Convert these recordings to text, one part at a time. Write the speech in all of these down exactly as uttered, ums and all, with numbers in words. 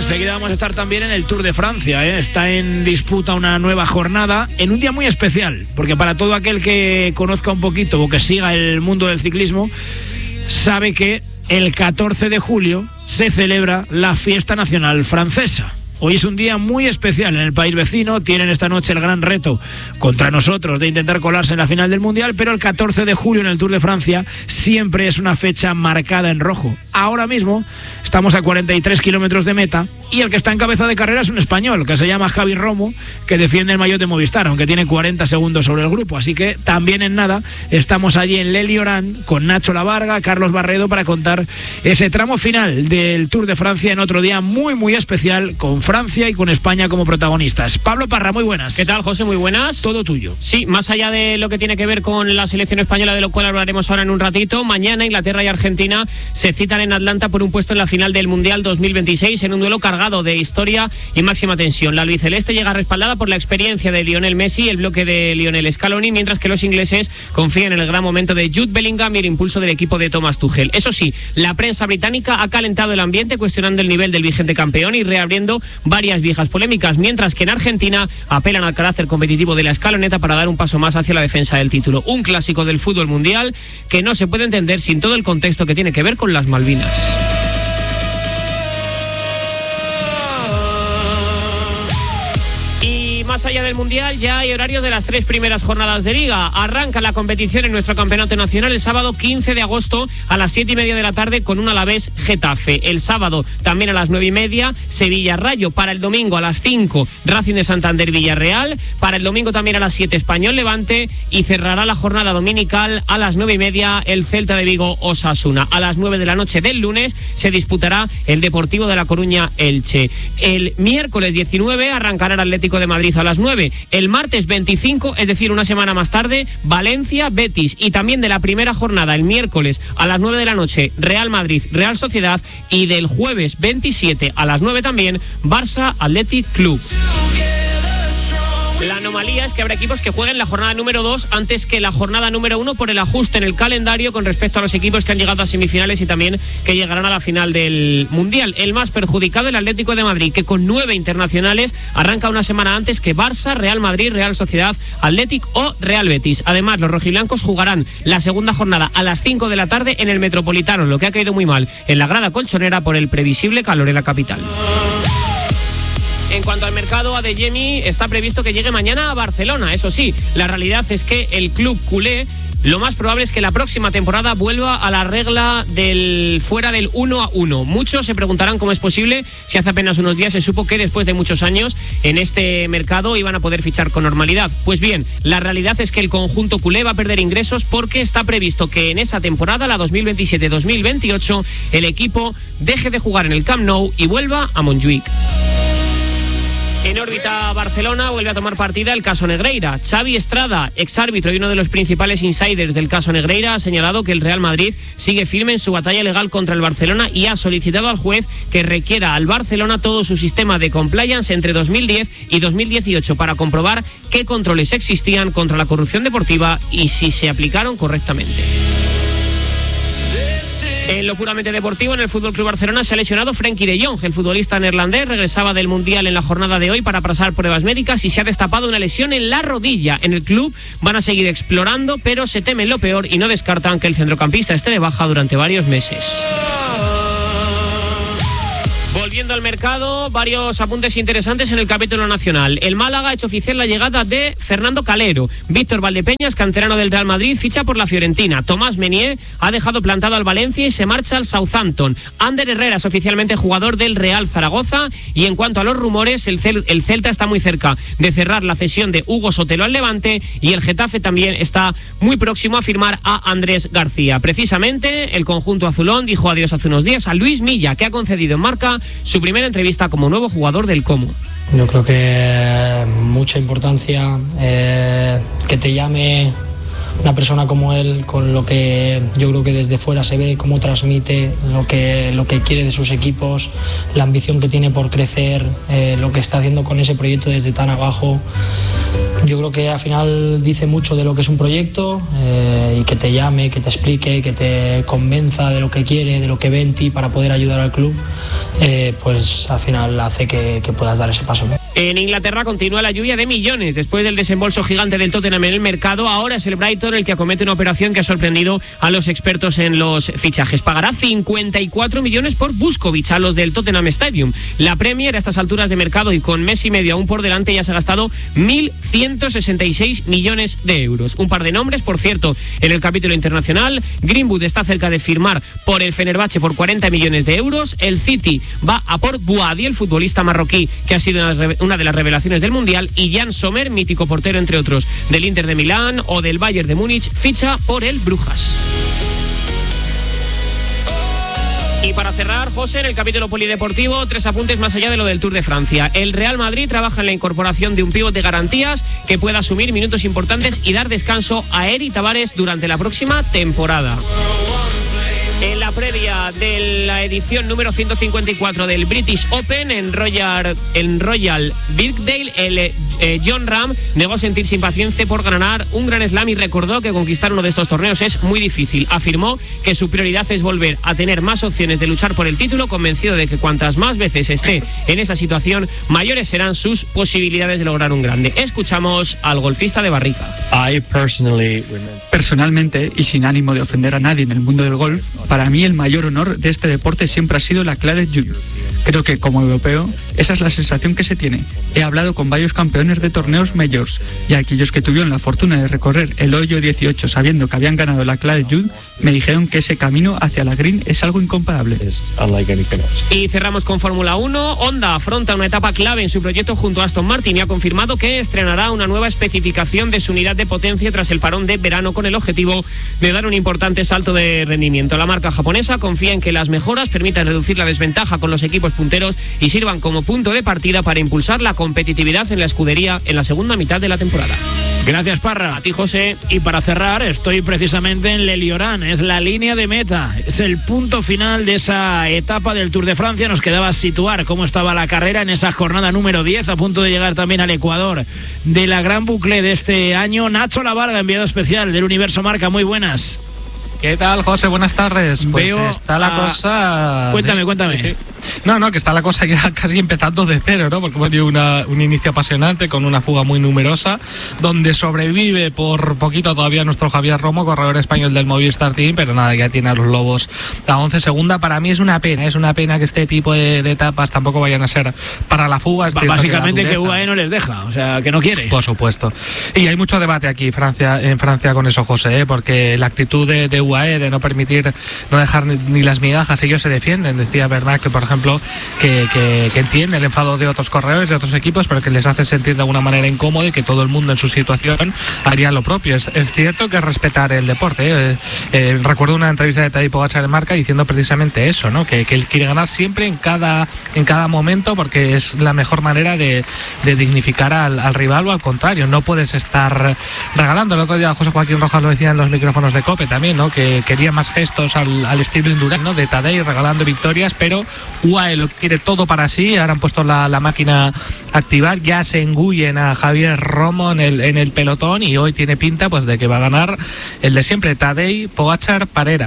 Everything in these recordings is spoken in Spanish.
enseguida vamos a estar también en el Tour de Francia, ¿eh? Está en disputa una nueva jornada en un día muy especial, porque para todo aquel que conozca un poquito o que siga el mundo del ciclismo, sabe que el catorce de julio se celebra la fiesta nacional francesa. Hoy es un día muy especial en el país vecino. Tienen esta noche el gran reto contra nosotros de intentar colarse en la final del Mundial, pero el catorce de julio en el Tour de Francia siempre es una fecha marcada en rojo. Ahora mismo estamos a cuarenta y tres kilómetros de meta y el que está en cabeza de carrera es un español que se llama Javi Romo, que defiende el maillot de Movistar, aunque tiene cuarenta segundos sobre el grupo. Así que también en nada estamos allí en Lely-Oran con Nacho Lavarga, Carlos Barredo, para contar ese tramo final del Tour de Francia en otro día muy muy especial, con Francia y con España como protagonistas. Pablo Parra, muy buenas. ¿Qué tal, José? Muy buenas. Todo tuyo. Sí, más allá de lo que tiene que ver con la selección española, de lo cual hablaremos ahora en un ratito, mañana Inglaterra y Argentina se citan en Atlanta por un puesto en la final del Mundial dos mil veintiséis, en un duelo cargado de historia y máxima tensión. La albiceleste llega respaldada por la experiencia de Lionel Messi y el bloque de Lionel Scaloni, mientras que los ingleses confían en el gran momento de Jude Bellingham y el impulso del equipo de Thomas Tuchel. Eso sí, la prensa británica ha calentado el ambiente, cuestionando el nivel del vigente campeón y reabriendo varias viejas polémicas, mientras que en Argentina apelan al carácter competitivo de la escaloneta para dar un paso más hacia la defensa del título. Un clásico del fútbol mundial que no se puede entender sin todo el contexto que tiene que ver con las Malvinas. Más allá del Mundial, ya hay horarios de las tres primeras jornadas de Liga. Arranca la competición en nuestro campeonato nacional el sábado quince de agosto a las siete y media de la tarde con un Alavés Getafe. El sábado también a las nueve y media Sevilla Rayo. Para el domingo a las cinco Racing de Santander Villarreal. Para el domingo también a las siete Español Levante. Y cerrará la jornada dominical a las nueve y media el Celta de Vigo Osasuna. A las nueve de la noche del lunes se disputará el Deportivo de La Coruña Elche. El miércoles diecinueve arrancará el Atlético de Madrid a las nueve. El martes veinticinco, es decir, una semana más tarde, Valencia Betis. Y también de la primera jornada, el miércoles a las nueve de la noche, Real Madrid Real Sociedad. Y del jueves veintisiete a las nueve también, Barça Athletic Club. La anomalía es que habrá equipos que jueguen la jornada número dos antes que la jornada número uno por el ajuste en el calendario con respecto a los equipos que han llegado a semifinales y también que llegarán a la final del Mundial. El más perjudicado, el Atlético de Madrid, que con nueve internacionales arranca una semana antes que Barça, Real Madrid, Real Sociedad, Athletic o Real Betis. Además, los rojiblancos jugarán la segunda jornada a las cinco de la tarde en el Metropolitano, lo que ha caído muy mal en la grada colchonera por el previsible calor en la capital. En cuanto al mercado, Adeyemi está previsto que llegue mañana a Barcelona. Eso sí, la realidad es que el club culé lo más probable es que la próxima temporada vuelva a la regla del fuera del uno a uno. Muchos se preguntarán cómo es posible si hace apenas unos días se supo que después de muchos años en este mercado iban a poder fichar con normalidad. Pues bien, la realidad es que el conjunto culé va a perder ingresos porque está previsto que en esa temporada, la dos mil veintisiete dos mil veintiocho, el equipo deje de jugar en el Camp Nou y vuelva a Montjuïc. En órbita Barcelona vuelve a tomar partida el caso Negreira. Xavi Estrada, exárbitro y uno de los principales insiders del caso Negreira, ha señalado que el Real Madrid sigue firme en su batalla legal contra el Barcelona y ha solicitado al juez que requiera al Barcelona todo su sistema de compliance entre dos mil diez y dos mil dieciocho para comprobar qué controles existían contra la corrupción deportiva y si se aplicaron correctamente. En lo puramente deportivo, en el F C Barcelona se ha lesionado Frenkie de Jong. El futbolista neerlandés regresaba del Mundial en la jornada de hoy para pasar pruebas médicas y se ha destapado una lesión en la rodilla. En el club van a seguir explorando, pero se temen lo peor y no descartan que el centrocampista esté de baja durante varios meses. Volviendo al mercado, varios apuntes interesantes en el capítulo nacional. El Málaga ha hecho oficial la llegada de Fernando Calero. Víctor Valdepeñas, canterano del Real Madrid, ficha por la Fiorentina. Tomás Menier ha dejado plantado al Valencia y se marcha al Southampton. Ander Herrera es oficialmente jugador del Real Zaragoza. Y en cuanto a los rumores, el, Cel- el Celta está muy cerca de cerrar la cesión de Hugo Sotelo al Levante y el Getafe también está muy próximo a firmar a Andrés García. Precisamente, el conjunto azulón dijo adiós hace unos días a Luis Milla, que ha concedido en Marca su primera entrevista como nuevo jugador del Como. Yo creo que mucha importancia eh, que te llame una persona como él, con lo que yo creo que desde fuera se ve, cómo transmite, lo que, lo que quiere de sus equipos, la ambición que tiene por crecer, eh, lo que está haciendo con ese proyecto desde tan abajo. Yo creo que al final dice mucho de lo que es un proyecto eh, y que te llame, que te explique, que te convenza de lo que quiere, de lo que ve en ti para poder ayudar al club, eh, pues al final hace que, que puedas dar ese paso. En Inglaterra continúa la lluvia de millones. Después del desembolso gigante del Tottenham en el mercado, ahora es el Brighton el que acomete una operación que ha sorprendido a los expertos en los fichajes. Pagará cincuenta y cuatro millones por Buskovich a los del Tottenham Stadium. La Premier a estas alturas de mercado y con mes y medio aún por delante ya se ha gastado mil ciento sesenta y seis millones de euros. Un par de nombres, por cierto, en el capítulo internacional. Greenwood está cerca de firmar por el Fenerbahce por cuarenta millones de euros. El City va a por Bouhaddi, el futbolista marroquí que ha sido una, una de las revelaciones del Mundial, y Jan Sommer, mítico portero entre otros del Inter de Milán o del Bayern de Múnich, ficha por el Brujas. Y para cerrar, José, en el capítulo polideportivo, tres apuntes más allá de lo del Tour de Francia. El Real Madrid trabaja en la incorporación de un pívot de garantías que pueda asumir minutos importantes y dar descanso a Eri Tavares durante la próxima temporada. En la previa de la edición número ciento cincuenta y cuatro del British Open en Royal, en Royal Birkdale, el eh, John Ram negó sentirse impaciente por ganar un Grand Slam y recordó que conquistar uno de estos torneos es muy difícil. Afirmó que su prioridad es volver a tener más opciones de luchar por el título, convencido de que cuantas más veces esté en esa situación, mayores serán sus posibilidades de lograr un grande. Escuchamos al golfista de Barrica. Personalmente, y sin ánimo de ofender a nadie en el mundo del golf, para mí el mayor honor de este deporte siempre ha sido la Claret Junior. Creo que como europeo esa es la sensación que se tiene. He hablado con varios campeones de torneos majors y aquellos que tuvieron la fortuna de recorrer el hoyo dieciocho sabiendo que habían ganado la Claret Junior me dijeron que ese camino hacia la green es algo incomparable. Y cerramos con Fórmula uno. Honda afronta una etapa clave en su proyecto junto a Aston Martin y ha confirmado que estrenará una nueva especificación de su unidad de potencia tras el parón de verano, con el objetivo de dar un importante salto de rendimiento. La marca japonesa confía en que las mejoras permitan reducir la desventaja con los equipos punteros y sirvan como punto de partida para impulsar la competitividad en la escudería en la segunda mitad de la temporada. Gracias, Parra. A ti, José. Y para cerrar, estoy precisamente en Leliorán. Es la línea de meta. Es el punto final de esa etapa del Tour de Francia. Nos quedaba situar cómo estaba la carrera en esa jornada número diez, a punto de llegar también al Ecuador de la Gran Boucle de este año. Nacho Lavarga, enviado especial del Universo Marca. Muy buenas. ¿Qué tal, José? Buenas tardes. Pues Veo está la a... cosa... Cuéntame, sí, cuéntame. Sí, sí. No, no, que está la cosa ya casi empezando de cero, ¿no? Porque hemos tenido una, un inicio apasionante con una fuga muy numerosa, donde sobrevive por poquito todavía nuestro Javier Romo, corredor español del Movistar Team, pero nada, ya tiene a los Lobos a once segunda. Para mí es una pena, es una pena que este tipo de, de etapas tampoco vayan a ser para la fuga. Es Básicamente que, que U A E no les deja, o sea, que no quiere. Por supuesto. Y hay mucho debate aquí Francia, en Francia con eso, José, ¿eh? Porque la actitud de, de U A E de no permitir, no dejar ni, ni las migajas, ellos se defienden. Decía Bernat que, por ejemplo, que, que, que entiende el enfado de otros corredores, de otros equipos, pero que les hace sentir de alguna manera incómodo y que todo el mundo en su situación haría lo propio. Es, es cierto que es respetar el deporte. ¿eh? Eh, recuerdo una entrevista de Tadej Pogačar en Marca diciendo precisamente eso, ¿no? Que, que él quiere ganar siempre en cada, en cada momento, porque es la mejor manera de, de dignificar al, al rival, o al contrario, no puedes estar regalando. El otro día José Joaquín Rojas lo decía en los micrófonos de COPE también, ¿no? Que quería más gestos al, al estilo Indurain, ¿no? De Tadej regalando victorias, pero U A E lo quiere todo para sí. Ahora han puesto la, la máquina a activar, ya se engullen a Javier Romo en el, en el pelotón, y hoy tiene pinta pues de que va a ganar el de siempre, Tadej Pogačar Parera.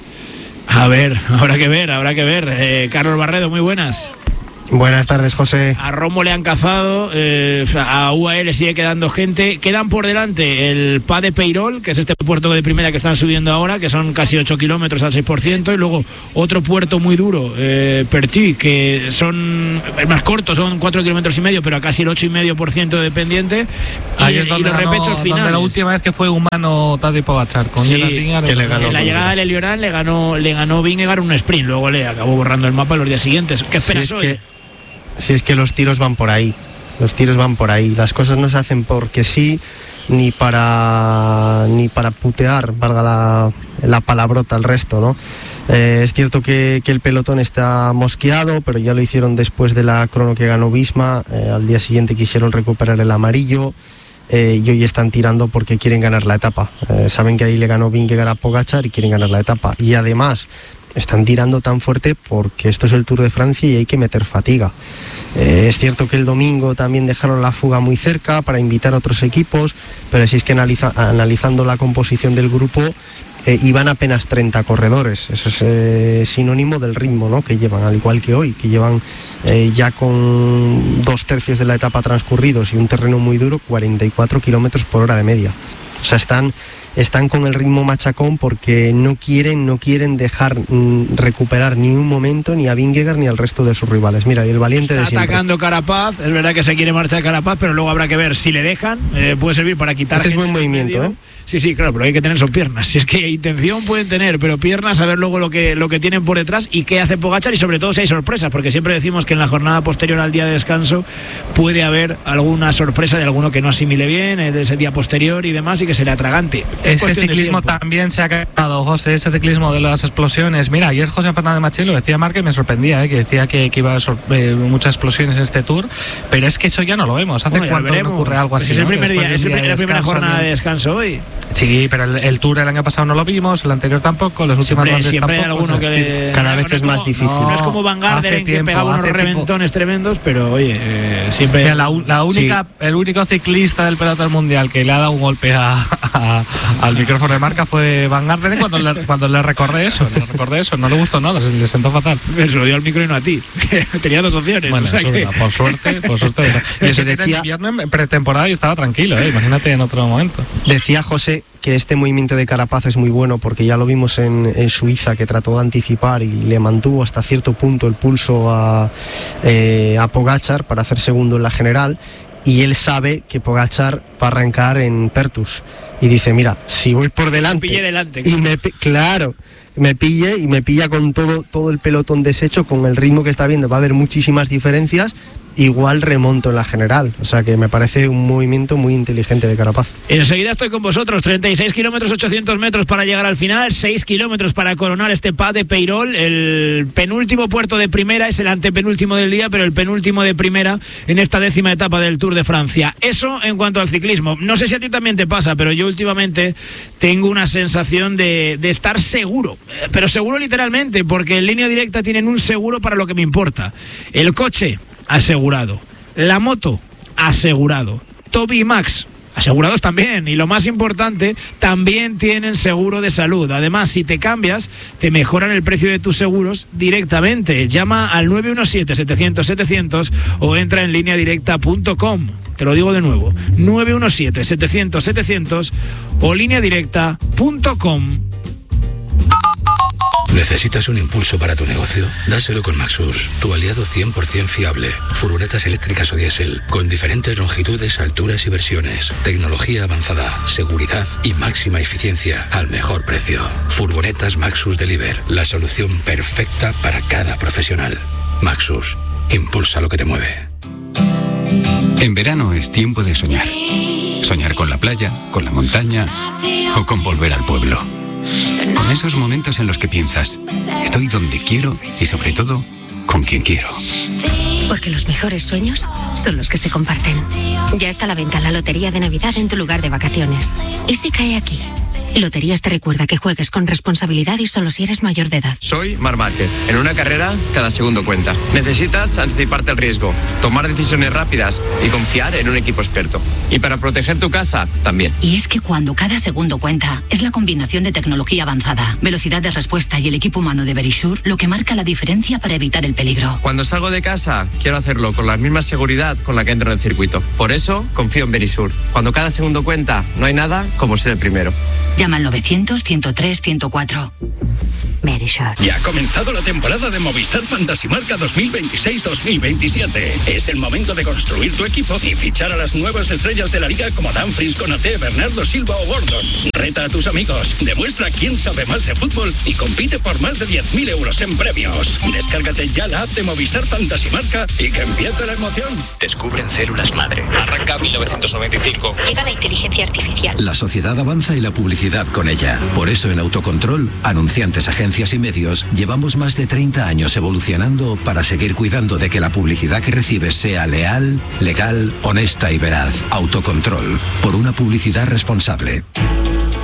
A ver, habrá que ver, habrá que ver. Eh, Carlos Barredo, muy buenas. Buenas tardes, José. A Romo le han cazado, eh, a U A E le sigue quedando gente. Quedan por delante el Pas de Peyrol, que es este puerto de primera que están subiendo ahora, que son casi ocho kilómetros al seis por ciento, y luego otro puerto muy duro, eh, Pertí, que son el más corto, son cuatro kilómetros y medio, pero a casi el ocho y medio por ciento de pendiente. Ahí y, es donde, y los ganó, repechos finales. Donde la última vez que fue humano Tadej Pogačar con sí, Vingegaard, que le ganó. En la llegada de Leliorán le ganó, le ganó Vingegaard un sprint, luego le acabó borrando el mapa los días siguientes. ¿Qué esperas si es hoy? Que... Si es que los tiros van por ahí, los tiros van por ahí. Las cosas no se hacen porque sí, ni para ni para putear, valga la, la palabrota al resto, ¿no? Eh, es cierto que, que el pelotón está mosqueado, pero ya lo hicieron después de la crono que ganó Visma. Eh, al día siguiente quisieron recuperar el amarillo. Eh, y hoy están tirando porque quieren ganar la etapa. Eh, saben que ahí le ganó Vingegaard a Pogačar y quieren ganar la etapa. Y además están tirando tan fuerte porque esto es el Tour de Francia y hay que meter fatiga. Eh, es cierto que el domingo también dejaron la fuga muy cerca para invitar a otros equipos, pero si es que analiza, analizando la composición del grupo, eh, iban apenas treinta corredores. Eso es eh, sinónimo del ritmo, ¿no?, que llevan, al igual que hoy, que llevan eh, ya con dos tercios de la etapa transcurridos y un terreno muy duro, cuarenta y cuatro kilómetros por hora de media. O sea, están... están con el ritmo machacón porque no quieren, no quieren dejar mm, recuperar ni un momento ni a Vingegaard ni al resto de sus rivales. Mira, y el valiente Está de siempre. atacando Carapaz, es verdad que se quiere marchar Carapaz, pero luego habrá que ver si le dejan, eh, puede servir para quitar. Este es buen movimiento, ¿eh? Sí, sí, claro, pero hay que tener son piernas. Si es que intención pueden tener, pero piernas, a ver luego lo que, lo que tienen por detrás y qué hace Pogačar, y sobre todo si hay sorpresas, porque siempre decimos que en la jornada posterior al día de descanso puede haber alguna sorpresa de alguno que no asimile bien, eh, de ese día posterior y demás, y que se le atragante. Ese ciclismo también se ha quedado, José, ese ciclismo de las explosiones. Mira, ayer José Fernández Machín lo decía Márquez, me sorprendía, ¿eh? que decía que, que iba a sor- eh, muchas explosiones en este Tour, pero es que eso ya no lo vemos. ¿Hace bueno, cuánto no ocurre algo así? Es el ¿no? primer día, Después es del el, día la de primera descanso, jornada ni- de descanso hoy. Sí, pero el, el Tour el año pasado no lo vimos, el anterior tampoco, los últimos Siempre, grandes siempre hay tampoco. alguno que le... Cada no, vez no es más como- difícil. No, no es como Van Garderen, hace que tiempo, pegaba unos hace tiempo. reventones tremendos, pero oye, eh, siempre... Mira, la, u- la única, el único ciclista del pelotón mundial que le ha dado un golpe a, a- al micrófono de marca fue Van Garderen cuando le, cuando le recordé eso, le recordé eso, no le gustó nada, se le sentó fatal. Se lo dio al micro y no a ti. Tenía dos opciones. Bueno, o sea eso que- es verdad, por suerte, por suerte. Y Yo eso te que decía- en invierno en pretemporada y estaba tranquilo, ¿eh? Imagínate en otro momento. Decía José que este movimiento de Carapaz es muy bueno porque ya lo vimos en, en Suiza, que trató de anticipar y le mantuvo hasta cierto punto el pulso a, eh, a Pogačar para hacer segundo en la general, y él sabe que Pogačar va a arrancar en Pertus y dice, mira, si voy por delante, Pille delante, y me, pi- claro, me pille y me pilla con todo, todo el pelotón deshecho, con el ritmo que está viendo, va a haber muchísimas diferencias, igual remonto en la general. O sea que me parece un movimiento muy inteligente de Carapaz. Enseguida estoy con vosotros. treinta y seis kilómetros, ochocientos metros para llegar al final, seis kilómetros para coronar este Pas de Peyrol. El penúltimo puerto de primera, es el antepenúltimo del día, pero el penúltimo de primera en esta décima etapa del Tour de Francia. Eso en cuanto al ciclismo. No sé si a ti también te pasa, pero yo últimamente tengo una sensación de, de estar seguro, eh, pero seguro literalmente, porque en Línea Directa tienen un seguro para lo que me importa. El coche, asegurado. La moto, asegurado. Toby y Max, asegurados también. Y lo más importante, también tienen seguro de salud. Además, si te cambias, te mejoran el precio de tus seguros directamente. Llama al nueve uno siete, setecientos, setecientos o entra en línea directa punto com. Te lo digo de nuevo, nueve uno siete, setecientos, setecientos o línea directa punto com. ¿Necesitas un impulso para tu negocio? Dáselo con Maxus, tu aliado cien por ciento fiable. Furgonetas eléctricas o diésel, con diferentes longitudes, alturas y versiones. Tecnología avanzada, seguridad y máxima eficiencia al mejor precio. Furgonetas Maxus Deliver, la solución perfecta para cada profesional. Maxus, impulsa lo que te mueve. En verano es tiempo de soñar. Soñar con la playa, con la montaña o con volver al pueblo. Con esos momentos en los que piensas, estoy donde quiero y sobre todo, con quien quiero. Porque los mejores sueños son los que se comparten. Ya está a la venta la lotería de Navidad en tu lugar de vacaciones. ¿Y si cae aquí? Loterías te recuerda que juegues con responsabilidad y solo si eres mayor de edad. Soy Marc Márquez. En una carrera, cada segundo cuenta. Necesitas anticiparte al riesgo, tomar decisiones rápidas y confiar en un equipo experto. Y para proteger tu casa, también. Y es que cuando cada segundo cuenta, es la combinación de tecnología avanzada, velocidad de respuesta y el equipo humano de Verisure lo que marca la diferencia para evitar el peligro. Cuando salgo de casa, quiero hacerlo con la misma seguridad con la que entro en el circuito. Por eso, confío en Verisure. Cuando cada segundo cuenta, no hay nada como ser el primero. Llama al novecientos, ciento tres, ciento cuatro. Verisure. Ya ha comenzado la temporada de Movistar Fantasy Marca dos mil veintiséis dos mil veintisiete. Es el momento de construir tu equipo y fichar a las nuevas estrellas de la liga como Dumfries, Konaté, Bernardo Silva o Gordon. Reta a tus amigos, demuestra quién sabe más de fútbol y compite por más de diez mil euros en premios. Descárgate ya la app de Movistar Fantasy Marca y que empiece la emoción. Descubren células madre. Arranca mil novecientos noventa y cinco. Llega la inteligencia artificial. La sociedad avanza y la publicidad con ella. Por eso en Autocontrol, anunciantes, agencias y medios, llevamos más de treinta años evolucionando para seguir cuidando de que la publicidad que recibes sea leal, legal, honesta y veraz. Autocontrol, por una publicidad responsable.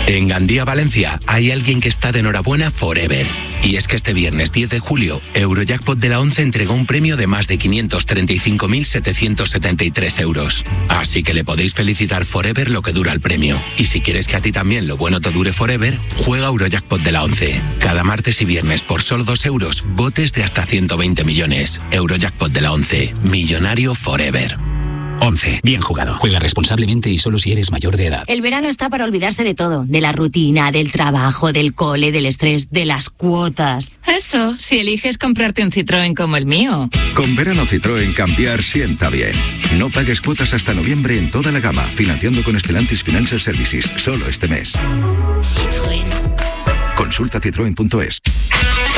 En Gandía, Valencia, hay alguien que está de enhorabuena forever. Y es que este viernes diez de julio, Eurojackpot de la once entregó un premio de más de quinientos treinta y cinco mil setecientos setenta y tres euros. Así que le podéis felicitar forever lo que dura el premio. Y si quieres que a ti también lo bueno te dure forever, juega Eurojackpot de la once. Cada martes y viernes por solo dos euros, botes de hasta ciento veinte millones. Eurojackpot de la once. Millonario forever. once. Bien jugado. Juega responsablemente y solo si eres mayor de edad. El verano está para olvidarse de todo. De la rutina, del trabajo, del cole, del estrés, de las cuotas. Eso, si eliges comprarte un Citroën como el mío. Con verano Citroën cambiar sienta bien. No pagues cuotas hasta noviembre en toda la gama. Financiando con Stellantis Financial Services. Solo este mes. Citroën. Consulta citroen punto es.